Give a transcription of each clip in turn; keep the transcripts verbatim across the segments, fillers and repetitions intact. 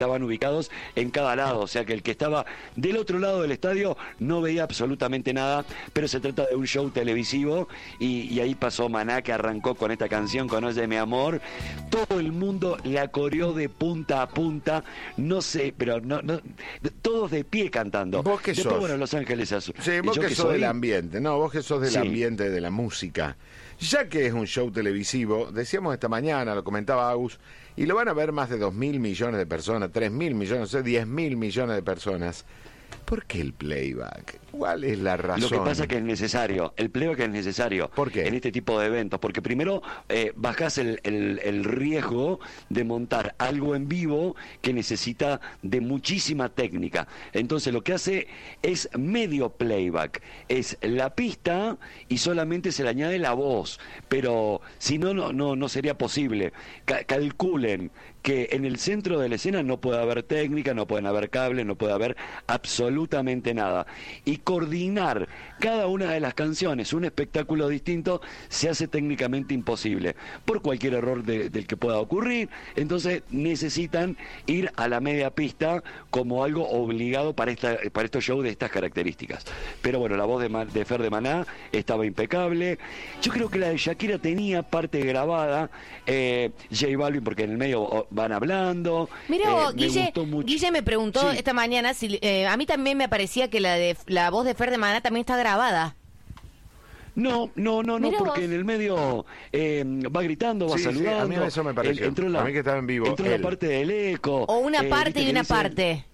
estaban ubicados en cada lado, o sea que el que estaba del otro lado del estadio no veía absolutamente nada, pero se trata de un show televisivo y, y ahí pasó Maná, que arrancó con esta canción, con Oye mi amor, todo el mundo la coreó de punta a punta, no sé, pero no, no todos de pie cantando. ¿Vos qué Después, sos? bueno, Los Ángeles Azules. Sí, vos que, que sos soy... del ambiente, no, vos que sos del sí. ambiente de la música. Ya que es un show televisivo, decíamos esta mañana, lo comentaba Agus, y lo van a ver más de dos mil millones de personas, tres mil millones, no sé, diez mil millones de personas. ¿Por qué el playback? ¿Cuál es la razón? Lo que pasa es que es necesario, el playback es necesario. ¿Por qué? En este tipo de eventos, porque primero eh, bajás el, el, el riesgo de montar algo en vivo que necesita de muchísima técnica. Entonces lo que hace es medio playback, es la pista y solamente se le añade la voz, pero si no, no, no, no sería posible. Ca- calculen que en el centro de la escena no puede haber técnica, no pueden haber cables, no puede haber absolutamente nada. Y coordinar cada una de las canciones, un espectáculo distinto, se hace técnicamente imposible, por cualquier error de, del que pueda ocurrir. Entonces necesitan ir a la media pista como algo obligado para, esta, para estos shows de estas características. Pero bueno, la voz de, Ma, de Fer de Maná estaba impecable. Yo creo que la de Shakira tenía parte grabada, eh, J Balvin, porque en el medio van hablando. Mira, eh, Guille, me Guille me preguntó sí. esta mañana si eh, a mí también me parecía que la de la voz de Fer de Maná también está grabada. No, no, no, no, Mirá porque vos. en el medio eh, va gritando, va Sí, sí, saludando. a mí eso me pareció. El- entró la, A mí que estaba en vivo, entró él. la parte del eco. O una eh, parte viste y que una dice- parte.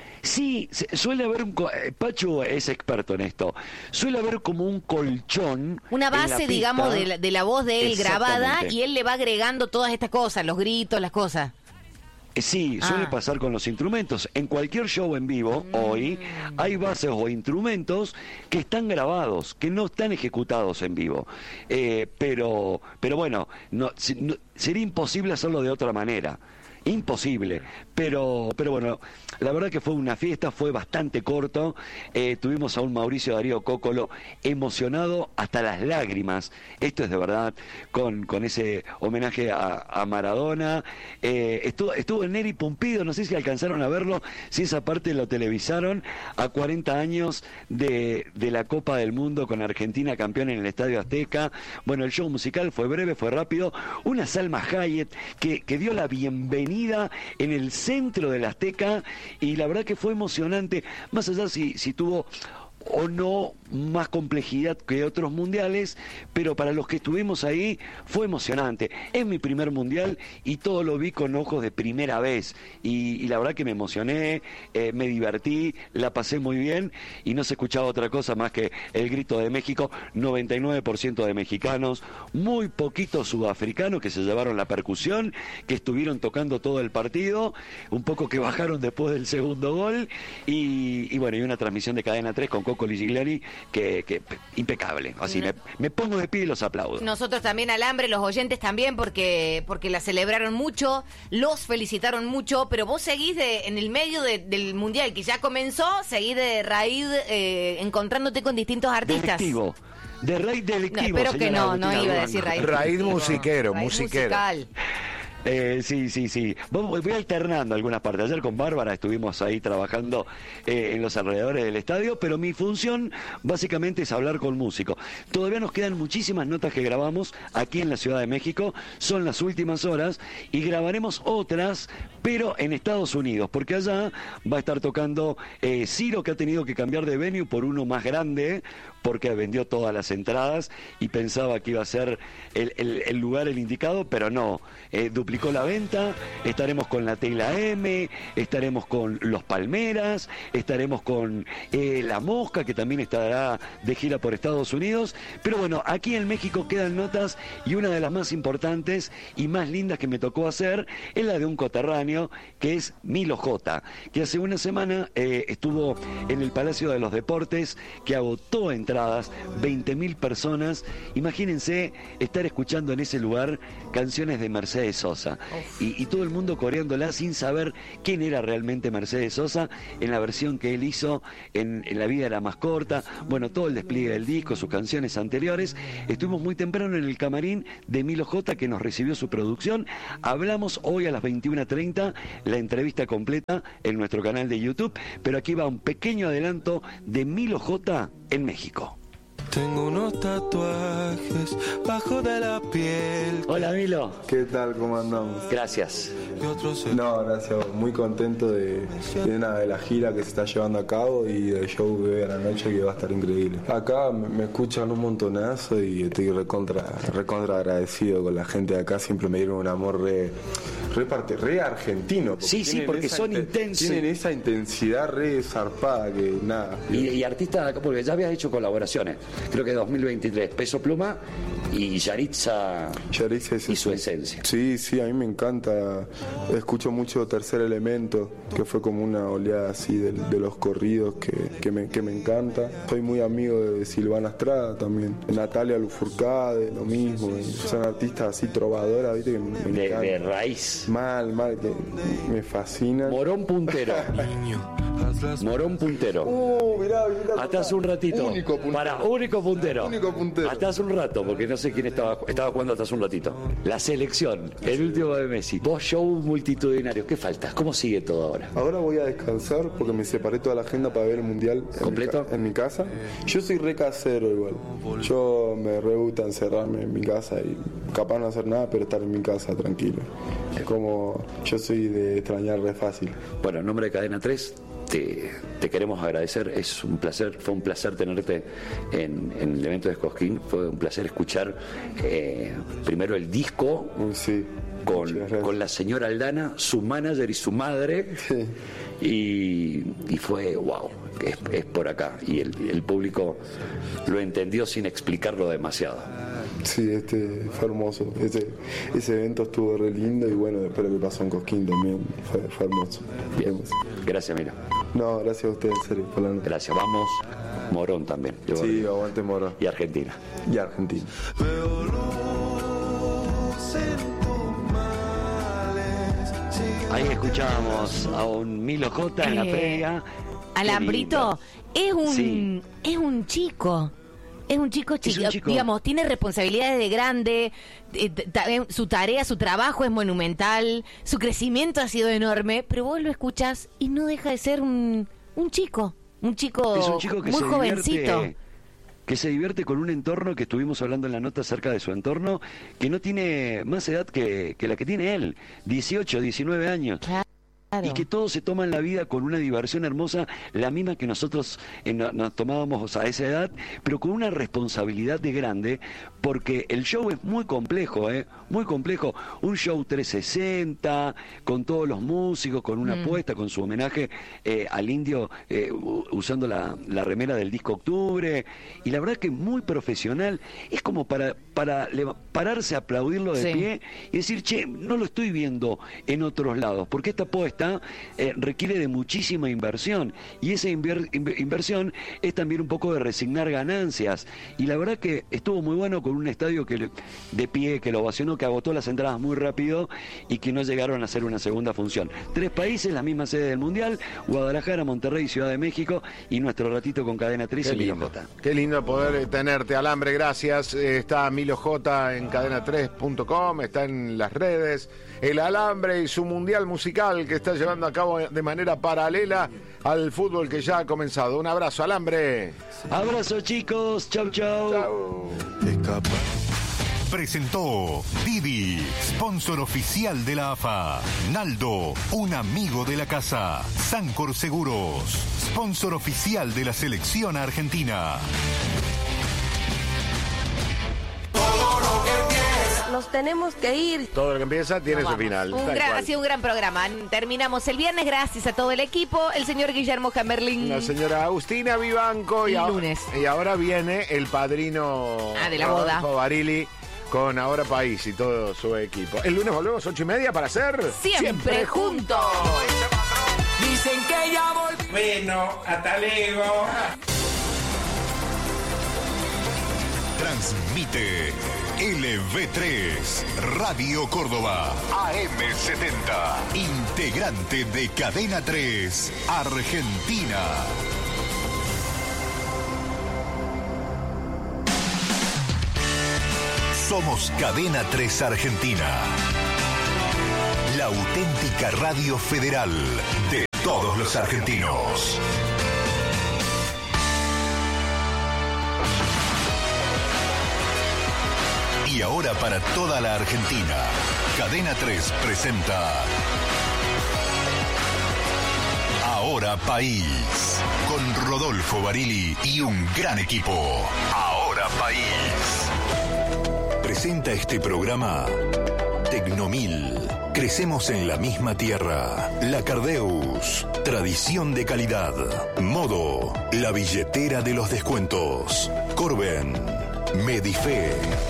Sí, se- suele haber un... co- eh, Pachu es experto en esto. Suele haber como un colchón. Una en la base, pista. digamos, de la, de la voz de él grabada Exactamente. y él le va agregando todas estas cosas, los gritos, las cosas. Eh, Sí, suele Ah. pasar con los instrumentos. En cualquier show en vivo, Mm. hoy, hay bases o instrumentos que están grabados, que no están ejecutados en vivo. Eh, pero, pero bueno, no, si- no- sería imposible hacerlo de otra manera. Imposible, pero pero bueno, la verdad que fue una fiesta, fue bastante corto. Eh, tuvimos a un Mauricio Darío Cócolo emocionado hasta las lágrimas, esto es de verdad, con, con ese homenaje a, a Maradona. Eh, estuvo, estuvo el Neri Pumpido, no sé si alcanzaron a verlo, si esa parte lo televisaron, a cuarenta años de, de la Copa del Mundo con Argentina campeón en el Estadio Azteca. Bueno, el show musical fue breve, fue rápido, una Salma Hayek que, que dio la bienvenida en el centro del Azteca y la verdad que fue emocionante, más allá si, si tuvo o no más complejidad que otros mundiales, pero para los que estuvimos ahí fue emocionante. Es mi primer mundial y todo lo vi con ojos de primera vez y, y la verdad que me emocioné, eh, me divertí, la pasé muy bien y no se escuchaba otra cosa más que el grito de México. Noventa y nueve por ciento de mexicanos, muy poquitos sudafricanos que se llevaron la percusión, que estuvieron tocando todo el partido, un poco que bajaron después del segundo gol y, y bueno, y una transmisión de Cadena tres con Coco Ligigliani que, que impecable, así No. me, me pongo de pie y los aplaudo. Nosotros también, Alambre, los oyentes también, porque porque la celebraron mucho, los felicitaron mucho, pero vos seguís de, en el medio de- del Mundial, que ya comenzó, seguís de raíz eh, encontrándote con distintos artistas. Delictivo, de raíz No, delictivo. espero que señora no, no Agustina iba a Durango. decir raíz. Raíz delictivo. musiquero, Raíz musiquero. musical. Eh, sí, sí, sí. Voy, voy alternando algunas partes. Ayer con Bárbara estuvimos ahí trabajando eh, en los alrededores del estadio, pero mi función básicamente es hablar con músicos. Todavía nos quedan muchísimas notas que grabamos aquí en la Ciudad de México, son las últimas horas y grabaremos otras, pero en Estados Unidos, porque allá va a estar tocando eh, Ciro, que ha tenido que cambiar de venue por uno más grande, porque vendió todas las entradas y pensaba que iba a ser el, el- el lugar el indicado, pero no, eh, duplicó la venta. Estaremos con la Tela M, estaremos con Los Palmeras, estaremos con eh, La Mosca, que también estará de gira por Estados Unidos, pero bueno, aquí en México quedan notas y una de las más importantes y más lindas que me tocó hacer es la de un coterráneo, que es Milo J, que hace una semana eh, estuvo en el Palacio de los Deportes, que agotó entradas, veinte mil personas. Imagínense estar escuchando en ese lugar canciones de Mercedes Sosa. Sosa. Y, y todo el mundo coreándola sin saber quién era realmente Mercedes Sosa en la versión que él hizo en, en La vida era más corta. Bueno, todo el despliegue del disco, sus canciones anteriores. Estuvimos muy temprano en el camarín de Milo J, que nos recibió su producción. Hablamos hoy a las veintiuna treinta, la entrevista completa en nuestro canal de YouTube, pero aquí va un pequeño adelanto de Milo J en México. Tengo unos tatuajes bajo de la piel. Hola Milo. ¿Qué tal? ¿Cómo andamos? Gracias. No, gracias. Muy contento de, de una de las giras que se está llevando a cabo y del show de hoy a la noche que va a estar increíble. Acá me, me escuchan un montonazo y estoy recontra, recontra agradecido con la gente de acá. Siempre me dieron un amor re, re, parte, re argentino. Sí, sí, porque son intensos. Tienen esa intensidad re zarpada que nada. Y, y artistas, porque ya habías hecho colaboraciones. Creo que dos mil veintitrés, Peso Pluma y Yaritza, Yaritza es y su eso. esencia. Sí, sí, a mí me encanta. Escucho mucho Tercer Elemento, que fue como una oleada así de, de los corridos que, que, me, que me encanta. Soy muy amigo de Silvana Estrada también, Natalia Lafourcade, lo mismo. Son artistas así trovadoras, ¿viste? Que me, me De, encantan. de raíz. Mal, mal, que me fascinan. Morón Puntero. Morón Puntero. Uh, mirá, mirá. Hasta hace un ratito. Único puntero. Para, único puntero. Único puntero. Hasta hace un rato, porque no sé quién estaba, estaba jugando hasta hace un ratito. La selección, el último de Messi. Vos, show multitudinario. ¿Qué falta? ¿Cómo sigue todo ahora? Ahora voy a descansar porque me separé toda la agenda para ver el mundial en ¿Completo? Mi, ca- en mi casa. Yo soy re casero igual. Yo me re gusta encerrarme en mi casa y capaz no hacer nada, pero estar en mi casa tranquilo. Es como yo soy de extrañar re fácil. Bueno, en nombre de Cadena tres, te, te queremos agradecer. Es un placer, fue un placer tenerte en, en el evento de Cosquín. Fue un placer escuchar eh, primero el disco. Uy, sí. Con, Muchas gracias. con la señora Aldana, su manager y su madre. Sí. Y, y fue, wow, es, es por acá. Y el, el público lo entendió sin explicarlo demasiado. Sí, este fue hermoso. Ese, ese evento estuvo re lindo y bueno, después lo que pasó en Cosquín también fue, fue hermoso. Bien, gracias, mira. No, gracias a ustedes, en serio, por la nota. Gracias, vamos. Morón también. Yo- Sí, aguante Moro. Y Argentina. Y Argentina. Veo luz en tus males. Sigue Ahí escuchábamos a un Milo J en la Eh, previa. Alambrito es un Sí. es un chico. Es un chico chico, un chico. digamos, tiene responsabilidades de grande, eh, ta- eh, su tarea, su trabajo es monumental, su crecimiento ha sido enorme, pero vos lo escuchás y no deja de ser un, un chico, un chico, Es un chico que muy se jovencito. divierte, que se divierte con un entorno que estuvimos hablando en la nota acerca de su entorno, que no tiene más edad que, que la que tiene él, dieciocho, diecinueve años. Claro. Y que todos se toman la vida con una diversión hermosa, la misma que nosotros eh, no- nos tomábamos a esa edad, pero con una responsabilidad de grande, porque el show es muy complejo, ¿eh? Muy complejo. Un show trescientos sesenta, con todos los músicos, con una apuesta, con su homenaje eh, al indio, eh, u- usando la, la remera del disco Octubre, y la verdad que muy profesional. Es como para, para leva- pararse a aplaudirlo de Sí. pie y decir, che, no lo estoy viendo en otros lados, porque esta puesta eh, requiere de muchísima inversión, y esa inver- inver- inversión es también un poco de resignar ganancias, y la verdad que estuvo muy bueno con un estadio que le- de pie, que lo ovacionó, que agotó las entradas muy rápido y que no llegaron a hacer una segunda función. Tres países, la misma sede del Mundial: Guadalajara, Monterrey, Ciudad de México, y nuestro ratito con Cadena tres Qué y Milo lindo, J. qué lindo poder tenerte, Alambre, gracias. Eh, Está Milo J en cadena tres punto com, está en las redes. El Alambre y su mundial musical que está llevando a cabo de manera paralela al fútbol que ya ha comenzado. Un abrazo, Alambre. Abrazo, chicos, chau chau. Chau. escapar. Presentó Didi, sponsor oficial de la A F A. Naldo, un amigo de la casa. Sancor Seguros, sponsor oficial de la selección argentina. Nos tenemos que ir. Todo lo que empieza tiene su Vamos. final. Un tal gran- cual. ha sido un gran programa. Terminamos el viernes, gracias a todo el equipo, el señor Guillermo Hammerling. La señora Agustina Vivanco y, El ahora- lunes. y ahora viene el padrino Ah, de la boda. Rodolfo Barili con Ahora País y todo su equipo. El lunes volvemos ocho y media para hacer Siempre juntos. Dicen que ya volví. Bueno, hasta luego. Transmite L V tres, Radio Córdoba, A M setenta, integrante de Cadena tres, Argentina. Somos Cadena tres Argentina, la auténtica radio federal de todos los argentinos. Y ahora para toda la Argentina, Cadena tres presenta Ahora País, con Rodolfo Barili y un gran equipo. Ahora País. Presenta este programa Tecnomil. Crecemos en la misma tierra. La Cardeus. Tradición de calidad. Modo. La billetera de los descuentos. Corben. Medife.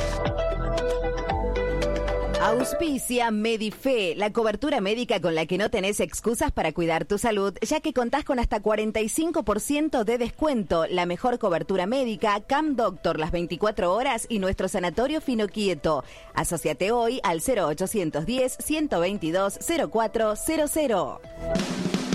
Auspicia Medife, la cobertura médica con la que no tenés excusas para cuidar tu salud, ya que contás con hasta cuarenta y cinco por ciento de descuento, la mejor cobertura médica, Cam Doctor las veinticuatro horas y nuestro sanatorio Fino Quieto. Asociate hoy al cero ochocientos diez, ciento veintidós, cero cuatro cero cero.